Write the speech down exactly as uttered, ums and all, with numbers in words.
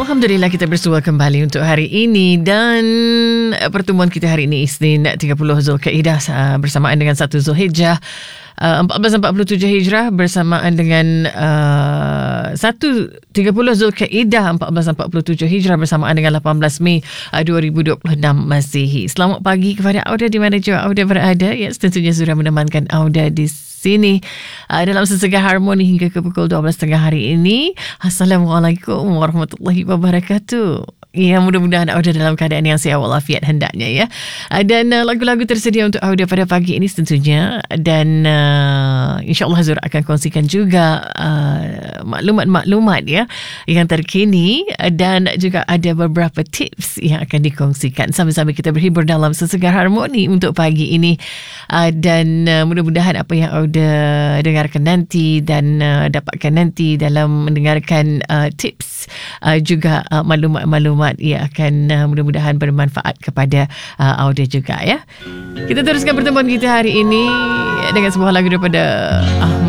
Alhamdulillah kita bersua kembali untuk hari ini dan pertemuan kita hari ini Isnin tiga puluh Zulkaidah bersamaan dengan satu Zulhijjah uh, empat belas empat puluh tujuh Hijrah bersamaan dengan uh, satu tiga puluh Zulkaidah empat belas empat puluh tujuh Hijrah bersamaan dengan lapan belas Mei uh, dua ribu dua puluh enam Masihi. Selamat pagi kepada Auda di mana juga Auda berada. Ya, tentunya sudah menemankan Auda di sini uh, dalam Sesegar Harmoni hingga ke pukul dua belas tiga puluh hari ini. Assalamualaikum warahmatullahi wabarakatuh. Ya, mudah-mudahan Auda dalam keadaan yang sihat walafiat hendaknya ya. Uh, dan uh, lagu-lagu tersedia untuk Auda pada pagi ini tentunya, dan uh, insya-Allah Zura akan kongsikan juga uh, maklumat-maklumat ya yang terkini, dan juga ada beberapa tips yang akan dikongsikan. Sama-sama kita berhibur dalam Sesegar Harmoni untuk pagi ini. Uh, dan uh, mudah-mudahan apa yang Auda dengarkan nanti dan uh, dapatkan nanti dalam mendengarkan uh, tips uh, juga uh, maklumat-maklumat ia akan uh, mudah-mudahan bermanfaat kepada uh, Auda juga ya. Kita teruskan pertemuan kita hari ini dengan sebuah lagu daripada uh,